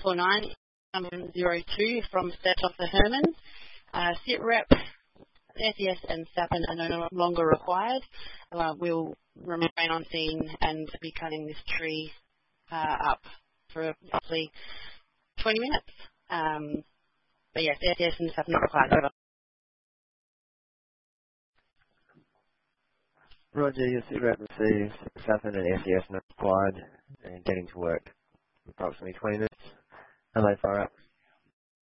349 02 from Statoffer Herman. Sit rep, SES and SAPN are no longer required. We'll remain on scene and be cutting this tree up for roughly 20 minutes. But yes, SES and SAPN not required. Roger, your sit rep receives SAPN and SES not required and getting to work in approximately 20 minutes. Hello, fire up.